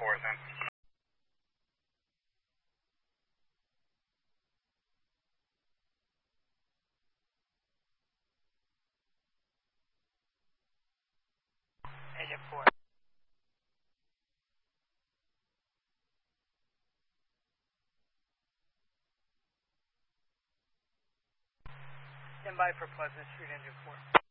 4 then. Engine 4. Stand by for Pleasant Street, Engine 4.